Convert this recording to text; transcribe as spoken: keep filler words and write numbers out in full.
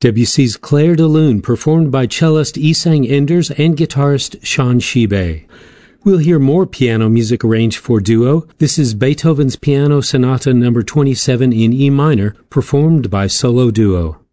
Debussy's Clair de Lune, performed by cellist Isang Enders and guitarist Sean Shibe. We'll hear more piano music arranged for duo. This is Beethoven's Piano Sonata number twenty-seven in E minor, performed by solo duo.